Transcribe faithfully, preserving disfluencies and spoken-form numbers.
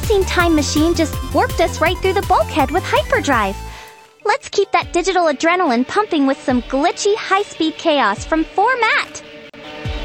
missing time machine just warped us right through the bulkhead with hyperdrive. Let's keep that digital adrenaline pumping with some glitchy high-speed chaos from Format.